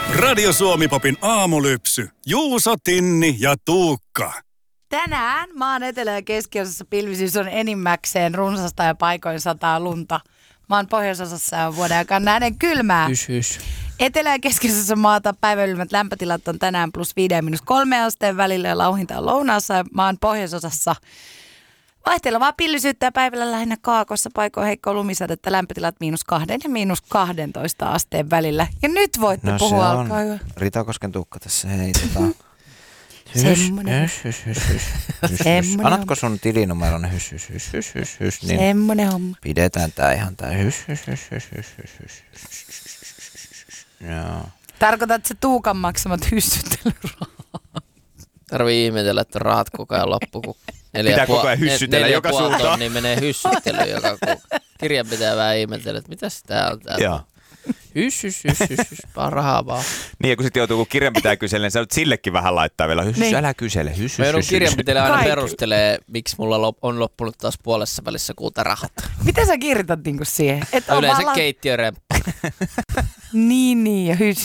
Radio Suomi-popin aamulypsy. Juuso, Tinni ja Tuukka. Tänään maan etelä- ja keskiosassa pilvisyys on enimmäkseen runsasta ja paikoin sataa lunta. Maan pohjoisosassa on vuoden aikaan näiden kylmää. Etelä- ja keskiosassa maata päiväylmät lämpötilat on tänään +5 ja -3 asteen välillä ja lauhinta on lounaassa. Ja maan pohjoisosassa vaihtelevaa pilvisyyttä ja päivällä lähinnä kaakossa paikoin heikkoa lumisadetta, lämpötilat -2 ja -12 asteen välillä. Ja nyt voitte puhua, alkaa hyvä. Ritakosken Tuukka tässä hei. Semmonen. Annatko sun tilinumeron niin Semmonen homma. pidetään tää ihan tää Joo. Tarkoitat se Tuukan maksamat hyssyttelyrahat? Tarvii ihmetellä, että rahat koko ajan loppu, kun Pitää koko ajan hyssytellä joka suuntaan. Niin menee hyssyttely joka kirjan pitää vähän ihmetellä, että mitäs tää on tää. Joo. Hys, vaan rahaa vaan. Niin ja kun sitten joutuu, kun kirjan pitää kysellä, niin sä nyt sillekin vähän laittaa vielä. Niin. Älä kysele. Mä joudun kirjanpitelijä aina perustelee, miksi mulla on loppunut taas puolessa välissä kuuta rahat. Mitä sä kirjoitat niinku siihen? Et on Yleensä vaan keittiöremppu. Niin, ja hys.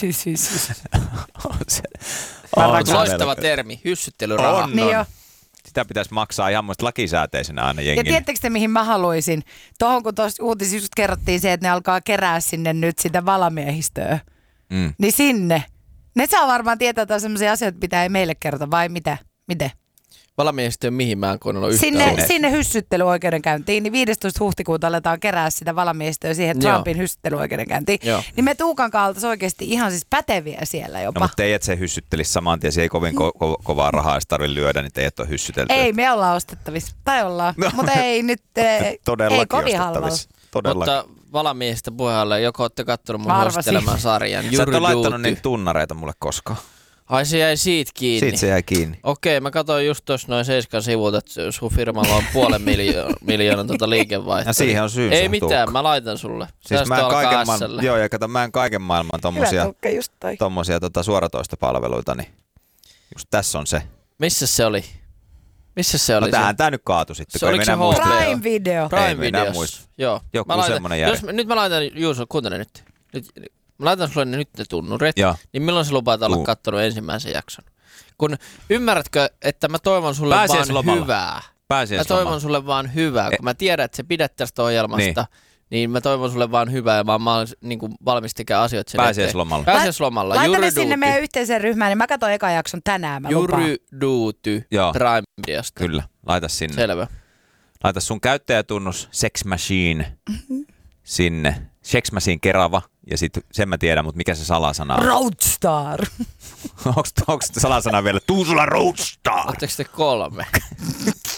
Loistava termi, hyssyttelyraha. On. Niin jo. Sitä pitäisi maksaa ihan muista lakisääteisenä aina Ja jengille. tiedättekö te, mihin mä haluaisin? Tuohon, kun tuossa uutisissa just kerrottiin se, että ne alkaa kerää sinne nyt sitä valamiehistöä. Niin sinne. Ne saa varmaan tietää jotain sellaisia asioita, mitä ei meille kerrota, vai mitä? Miten? Valamiehistöön mihin mä en koonnut yhtään ollut. Sinne hyssyttelyoikeudenkäyntiin, niin 15. huhtikuuta aletaan kerää sitä valamiehistöä siihen Trumpin hyssyttelyoikeudenkäyntiin. Joo. Niin me Tuukan kaltaisi oikeasti ihan siis päteviä siellä jopa. No mutta teidät se hyssyttelisi saman tien, se ei kovin kovaa rahaa, jos tarvitse lyödä, niin teidät on hyssytelty. Ei, me ollaan ostettavissa. Tai ollaan, mutta ei nyt, ei kovin halvalla. Mutta valamiehistä puheelle, joko olette kattonut mun hostelemaan sarjan. Sä et ole laittanut niitä tunnareita mulle koskaan. Ai se jäi siitä kiinni. Siitä se jäi kiinni. Okei, mä katsoin just tuossa noin 7 sivulta, että sun firmalla on 500,000 liikevaihtoa. Ja siihen on syynsä. Ei mitään, mä laitan sulle. Siis mä en kaiken maailman tommosia suoratoistopalveluita, niin just tässä on se. Missä se oli? No tähän tää nyt kaatui sitten. Se oliko se Prime Video. Prime Videos. Joo. Joku semmonen järjestelmä. Nyt mä laitan, Juuso, kuuntele nyt. Mä laitan sulle nyt ne tunnurit, Joo. niin milloin sä lupaat olla kattonut ensimmäisen jakson? Kun ymmärrätkö, että mä toivon sulle vaan hyvää. Mä toivon sulle vaan hyvää, kun mä tiedän, että sä pidät tästä ohjelmasta, niin mä toivon sulle vaan hyvää ja mä olen niin valmis tekemään asioita sen Pääsiäislomalla. Pääsiäislomalla. Laita ne sinne meidän yhteiseen ryhmään, niin mä katson eka jakson tänään, mä lupaan. Jyry Prime Videosta. Kyllä, laita sinne. Selvä. Laita sun käyttäjätunnus Sex Machine sinne. Sex Machine Kerava. Ja sit sen mä tiedän, mutta mikä se salasana on? Roadstar. Onko salasana vielä? Tuusula Roadstar! Oletteko te 3?